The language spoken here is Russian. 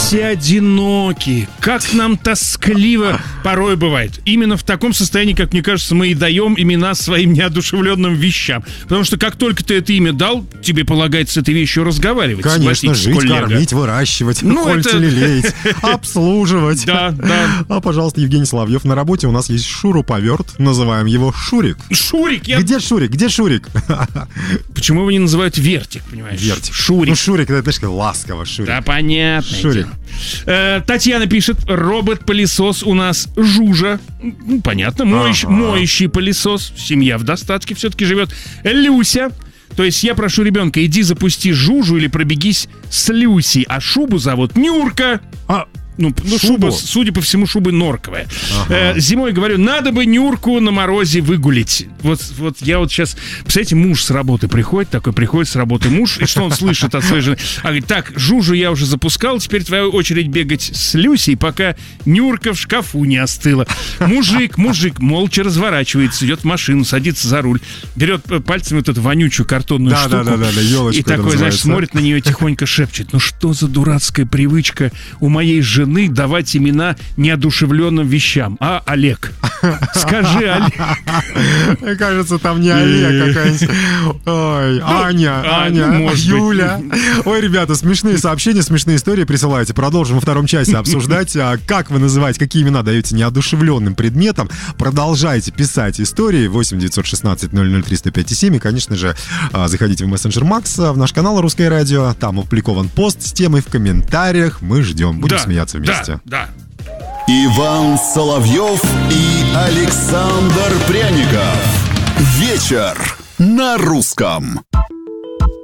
все одиноки. Как нам тоскливо порой бывает. Именно в таком состоянии, как мне кажется, мы и даем имена своим неодушевленным вещам. Потому что как только ты это имя дал, тебе полагается с этой вещью разговаривать. Конечно, жить, коллега. Кормить, выращивать, кольца лелеять, обслуживать. Да. А, пожалуйста, Евгений Соловьев, на работе у нас есть шуруповерт. Называем его Шурик. Шурик? Где Шурик? Почему его не называют Вертик, понимаешь? Вертик. Шурик. Ну, Шурик, это, знаешь, ласково, Шурик. Да, понятно. Шурик. Татьяна пишет, робот-пылесос у нас Жужа. Понятно, моющий пылесос. Семья в достатке все-таки живет. Люся. То есть я прошу ребенка, иди запусти Жужу или пробегись с Люси. А шубу зовут Нюрка. Шуба, судя по всему, шуба норковая. Зимой говорю, надо бы Нюрку на морозе выгулить. Вот я вот сейчас... Представляете, муж с работы приходит с работы муж, и что он слышит от своей жены? А говорит, так, Жужу я уже запускал, теперь твоя очередь бегать с Люсей, пока Нюрка в шкафу не остыла. Мужик молча разворачивается, идет в машину, садится за руль, берет пальцами вот эту вонючую картонную штуку. Елочку. И такой, знаешь, смотрит на нее, тихонько шепчет, ну что за дурацкая привычка у моей жены давать имена неодушевленным вещам. А, Олег? Скажи, Олег. Мне кажется, там не Олег какая-нибудь. Ой, Аня, Юля. Ой, ребята, смешные сообщения, смешные истории присылайте. Продолжим во втором часе обсуждать, как вы называете, какие имена даете неодушевленным предметам. Продолжайте писать истории 8 916 003 105 7. И, конечно же, заходите в мессенджер Макса, в наш канал «Русское радио». Там опубликован пост с темой в комментариях. Мы ждем. Будем смеяться вместе. Да. Иван Соловьев и Александр Пряников. Вечер на русском.